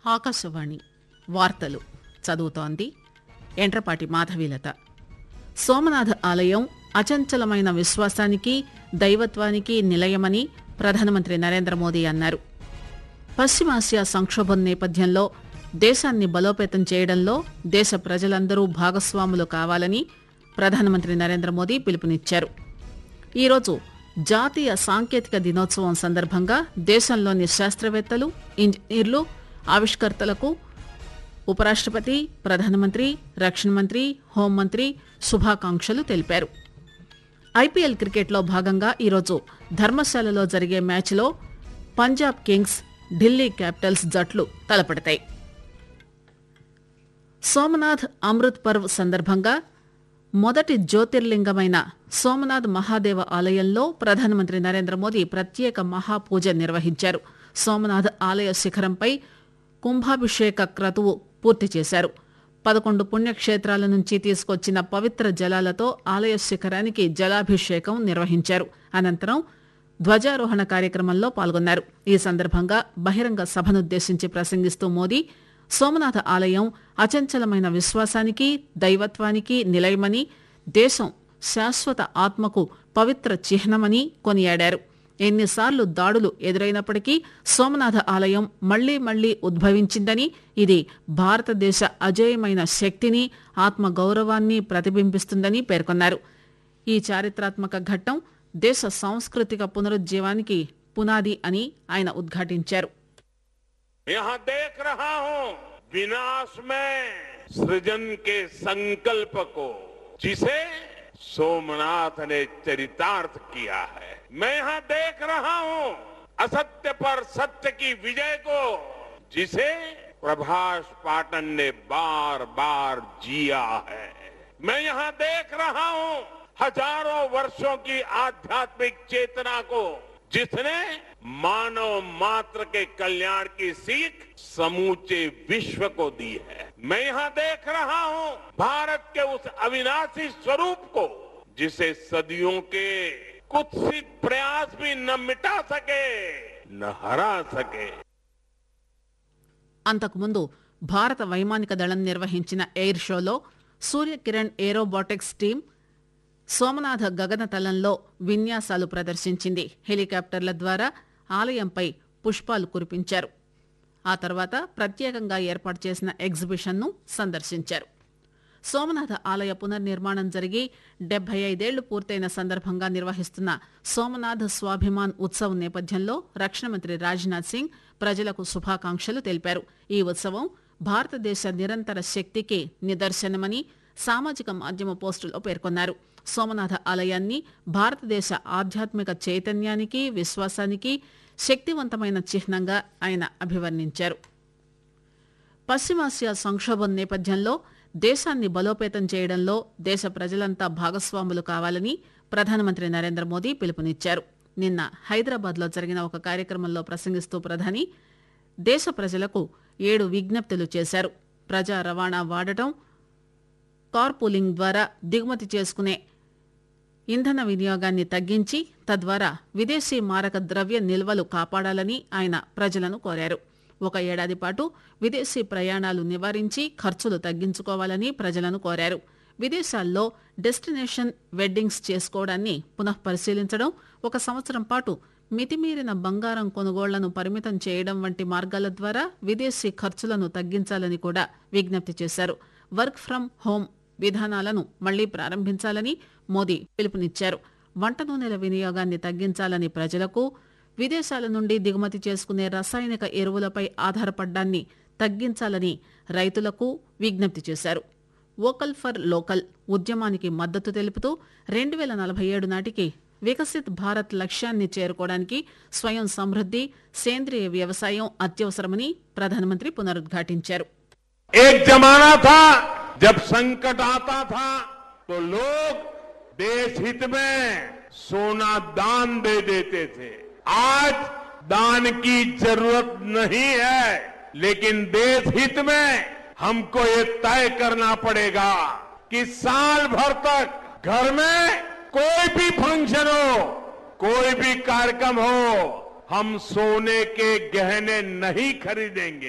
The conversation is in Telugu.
ఆకాశవాణి వార్తలు చదువుతోంది ఎంట్రపాటి మాధవీలత. సోమనాథ ఆలయం అచంచలమైన విశ్వాసానికి దైవత్వానికి నిలయమని ప్రధానమంత్రి నరేంద్ర మోదీ అన్నారు. పశ్చిమాసియా సంక్షోభం నేపథ్యంలో దేశాన్ని బలోపేతం చేయడంలో దేశ ప్రజలందరూ భాగస్వాములు కావాలని ప్రధానమంత్రి నరేంద్ర మోదీ పిలుపునిచ్చారు. ఈరోజు జాతీయ సాంకేతిక దినోత్సవం సందర్భంగా దేశంలోని శాస్త్రవేత్తలు, ఇంజనీర్లు, ఆవిష్కర్తలకు ఉపరాష్టపతి, ప్రధానమంత్రి, రక్షణ మంత్రి, హోంమంత్రి శుభాకాంక్షలు తెలిపారు. ఐపీఎల్ క్రికెట్లో భాగంగా ఈరోజు ధర్మశాలలో జరిగే మ్యాచ్లో పంజాబ్ కింగ్స్, ఢిల్లీ క్యాపిటల్స్ జట్లు తలపడతాయి. సోమనాథ్ అమృత్ పర్వ్ సందర్భంగా మొదటి జ్యోతిర్లింగమైన సోమనాథ్ మహాదేవ ఆలయంలో ప్రధానమంత్రి నరేంద్ర మోదీ ప్రత్యేక మహాపూజ నిర్వహించారు. సోమనాథ్ ఆలయ శిఖరంపై కుంభాభిషేక క్రతువు పూర్తి చేశారు. 11 పుణ్యక్షేత్రాల నుంచి తీసుకొచ్చిన పవిత్ర జలాలతో ఆలయ శిఖరానికి జలాభిషేకం నిర్వహించారు. అనంతరం ధ్వజారోహణ కార్యక్రమంలో పాల్గొన్నారు. ఈ సందర్భంగా బహిరంగ సభనుద్దేశించి ప్రసంగిస్తూ మోదీ సోమనాథ ఆలయం అచంచలమైన విశ్వాసానికి, దైవత్వానికి నిలయమని, దేశం శాశ్వత ఆత్మకు పవిత్ర చిహ్నమని కొనియాడారు. ఎన్నిసార్లు దాడులు ఎదురైనప్పటికీ సోమనాథ ఆలయం మళ్లీ మళ్లీ ఉద్భవించిందని, ఇది భారతదేశ అజేయమైన శక్తిని, ఆత్మగౌరవాన్ని ప్రతిబింబిస్తుందని పేర్కొన్నారు. ఈ చారిత్రాత్మక ఘట్టం దేశ సాంస్కృతిక పునరుజ్జీవానికి పునాది అని ఆయన ఉద్ఘాటించారు. यहाँ देख रहा हूं विनाश में सृजन के संकल्प को, जिसे सोमनाथ ने चरितार्थ किया है. मैं यहाँ देख रहा हूं असत्य पर सत्य की विजय को, जिसे प्रभास पाटन ने बार बार जिया है. मैं यहाँ देख रहा हूं हजारों वर्षों की आध्यात्मिक चेतना को, जिसने मानव मात्र के कल्याण की सीख समूचे विश्व को दी है. मैं यहाँ देख रहा हूँ भारत के उस अविनाशी स्वरूप को, जिसे सदियों के कुत्सित प्रयास भी न मिटा सके, न हरा सके. అంతకుముందు భారత వైమానిక దళం నిర్వహించిన ఎయిర్ షోలో సూర్యకిరణ్ ఏరోబాటిక్స్ టీం సోమనాథ గగనతలంలో విన్యాసాలు ప్రదర్శించింది. హెలికాప్టర్ల ద్వారా ఆలయంపై పుష్పాలు కురిపించారు. ఆ తర్వాత ప్రత్యేకంగా ఏర్పాటు చేసిన ఎగ్జిబిషన్ను సందర్శించారు. సోమనాథ ఆలయ పునర్నిర్మాణం జరిగి 75 ఏళ్లు పూర్తయిన సందర్భంగా నిర్వహిస్తున్న సోమనాథ్ స్వాభిమాన్ ఉత్సవ్ నేపథ్యంలో రక్షణ మంత్రి రాజ్నాథ్ సింగ్ ప్రజలకు శుభాకాంక్షలు తెలిపారు. ఈ ఉత్సవం భారతదేశ నిరంతర శక్తికి నిదర్శనమని సామాజిక మాధ్యమ పోస్టులో పేర్కొన్నారు. సోమనాథ ఆలయాన్ని భారతదేశ ఆధ్యాత్మిక చైతన్యానికి, విశ్వాసానికి శక్తివంతమైన చిహ్నంగా ఆయన అభివర్ణించారు. పశ్చిమాసియా సంక్షోభం నేపథ్యంలో దేశాన్ని బలోపేతం చేయడంలో దేశ ప్రజలంతా భాగస్వాములు కావాలని ప్రధానమంత్రి నరేంద్ర మోదీ పిలుపునిచ్చారు. నిన్న హైదరాబాద్లో జరిగిన ఒక కార్యక్రమంలో ప్రసంగిస్తూ ప్రధాని దేశ ప్రజలకు 7 విజ్ఞప్తులు చేశారు. ప్రజా రవాణా వాడటం, కార్పూలింగ్ ద్వారా దిగుమతి చేసుకునే ఇంధన వినియోగాన్ని తగ్గించి తద్వారా విదేశీ మారక ద్రవ్య నిల్వలు కాపాడాలని ఆయన ప్రజలను కోరారు. ఒక ఏడాది పాటు విదేశీ ప్రయాణాలు నివారించి ఖర్చులు తగ్గించుకోవాలని ప్రజలను కోరారు. విదేశాల్లో డెస్టినేషన్ వెడ్డింగ్స్ చేసుకోవడాన్ని పునఃపరిశీలించడం, 1 సంవత్సరం పాటు మితిమీరిన బంగారం కొనుగోళ్లను పరిమితం చేయడం వంటి మార్గాల ద్వారా విదేశీ ఖర్చులను తగ్గించాలని కూడా విజ్ఞప్తి చేశారు. వర్క్ ఫ్రం హోం విధానాలను మళ్లీ ప్రారంభించాలని మోదీ పిలుపునిచ్చారు. వంట నూనెల వినియోగాన్ని తగ్గించాలని ప్రజలకు, విదేశాల నుండి దిగుమతి చేసుకునే రసాయనిక ఎరువులపై ఆధారపడ్డాన్ని తగ్గించాలని రైతులకు విజ్ఞప్తి చేశారు. వోకల్ ఫర్ లోకల్ ఉద్యమానికి మద్దతు తెలుపుతూ 2047 నాటికి వికసిత్ భారత్ లక్ష్యాన్ని చేరుకోవడానికి స్వయం సమృద్ది, సేంద్రియ వ్యవసాయం అత్యవసరమని ప్రధానమంత్రి పునరుద్ఘాటించారు. एक जमाना था जब संकट आता था तो लोग देश हित में सोना दान दे देते थे. आज दान की जरूरत नहीं है, लेकिन देश हित में हमको ये तय करना पड़ेगा कि साल भर तक घर में कोई भी फंक्शन हो, कोई भी कार्यक्रम हो, हम सोने के गहने नहीं खरीदेंगे.